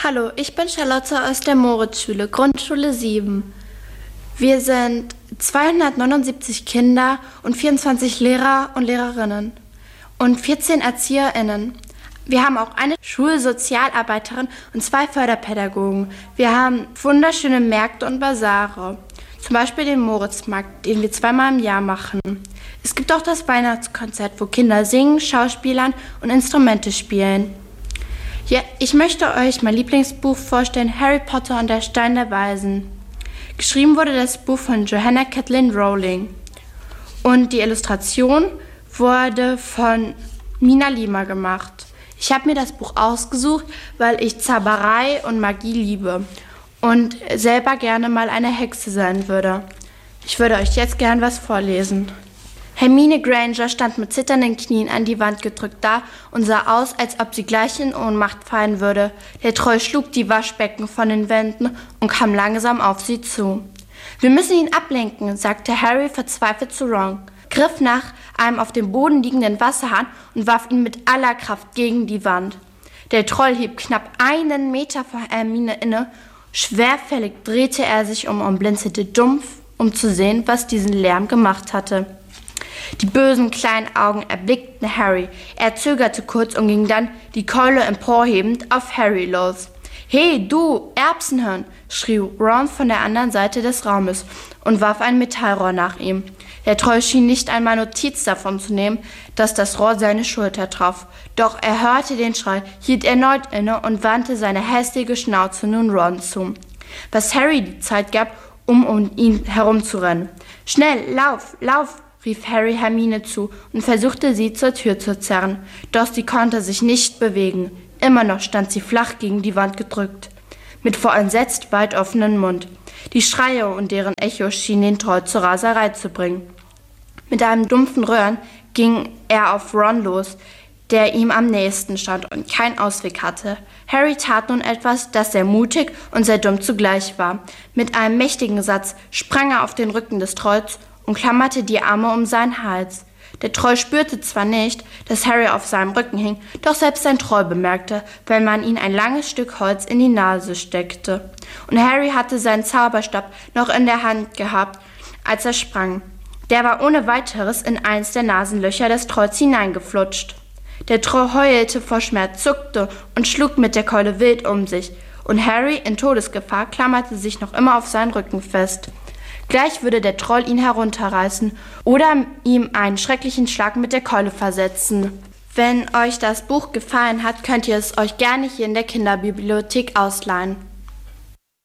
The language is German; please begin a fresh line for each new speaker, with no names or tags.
Hallo, ich bin Charlotte aus der Moritzschule, Grundschule 7. Wir sind 279 Kinder und 24 Lehrer und Lehrerinnen und 14 ErzieherInnen. Wir haben auch eine Schulsozialarbeiterin und 2 Förderpädagogen. Wir haben wunderschöne Märkte und Basare, zum Beispiel den Moritzmarkt, den wir 2-mal im Jahr machen. Es gibt auch das Weihnachtskonzert, wo Kinder singen, schauspielern und Instrumente spielen. Ja, ich möchte euch mein Lieblingsbuch vorstellen, Harry Potter und der Stein der Weisen. Geschrieben wurde das Buch von Joanna Kathleen Rowling. Und die Illustration wurde von Mina Lima gemacht. Ich habe mir das Buch ausgesucht, weil ich Zauberei und Magie liebe und selber gerne mal eine Hexe sein würde. Ich würde euch jetzt gern was vorlesen. Hermine Granger stand mit zitternden Knien an die Wand gedrückt da und sah aus, als ob sie gleich in Ohnmacht fallen würde. Der Troll schlug die Waschbecken von den Wänden und kam langsam auf sie zu. »Wir müssen ihn ablenken«, sagte Harry verzweifelt zu Ron, griff nach einem auf dem Boden liegenden Wasserhahn und warf ihn mit aller Kraft gegen die Wand. Der Troll hieb knapp 1 Meter vor Hermine inne. Schwerfällig drehte er sich um und blinzelte dumpf, um zu sehen, was diesen Lärm gemacht hatte. Die bösen kleinen Augen erblickten Harry. Er zögerte kurz und ging dann, die Keule emporhebend, auf Harry los. »Hey, du, Erbsenhirn«, schrie Ron von der anderen Seite des Raumes und warf ein Metallrohr nach ihm. Der Troll schien nicht einmal Notiz davon zu nehmen, dass das Rohr seine Schulter traf. Doch er hörte den Schrei, hielt erneut inne und wandte seine hässliche Schnauze nun Ron zu, was Harry die Zeit gab, um ihn herumzurennen. »Schnell, lauf, lauf«, rief Harry Hermine zu und versuchte, sie zur Tür zu zerren. Doch sie konnte sich nicht bewegen. Immer noch stand sie flach gegen die Wand gedrückt, mit vor entsetzt weit offenem Mund. Die Schreie und deren Echo schienen den Troll zur Raserei zu bringen. Mit einem dumpfen Röhren ging er auf Ron los, der ihm am nächsten stand und keinen Ausweg hatte. Harry tat nun etwas, das sehr mutig und sehr dumm zugleich war. Mit einem mächtigen Satz sprang er auf den Rücken des Trolls und klammerte die Arme um seinen Hals. Der Troll spürte zwar nicht, dass Harry auf seinem Rücken hing, doch selbst ein Troll bemerkte, wenn man ihm ein langes Stück Holz in die Nase steckte. Und Harry hatte seinen Zauberstab noch in der Hand gehabt, als er sprang. Der war ohne weiteres in eins der Nasenlöcher des Trolls hineingeflutscht. Der Troll heulte vor Schmerz, zuckte und schlug mit der Keule wild um sich. Und Harry, in Todesgefahr, klammerte sich noch immer auf seinen Rücken fest. Gleich würde der Troll ihn herunterreißen oder ihm einen schrecklichen Schlag mit der Keule versetzen. Wenn euch das Buch gefallen hat, könnt ihr es euch gerne hier in der Kinderbibliothek ausleihen.